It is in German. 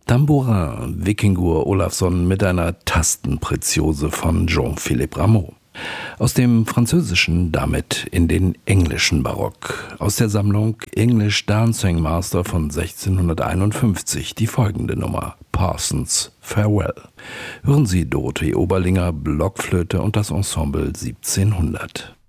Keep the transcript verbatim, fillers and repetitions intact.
Tambourin, Vikingur Olafsson mit einer Tastenpreziose von Jean-Philippe Rameau. Aus dem Französischen damit in den englischen Barock. Aus der Sammlung English Dancing Master von sechzehnhunderteinundfünfzig die folgende Nummer, Parsons Farewell. Hören Sie Dorothee Oberlinger, Blockflöte und das Ensemble siebzehnhundert.